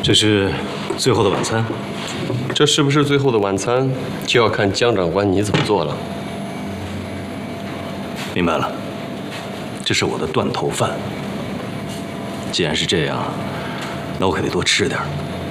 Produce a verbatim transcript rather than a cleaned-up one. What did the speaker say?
这是最后的晚餐。 这是不是最后的晚餐，就要看江长官你怎么做了。 明白了，这是我的断头饭。既然是这样，那我可得多吃点。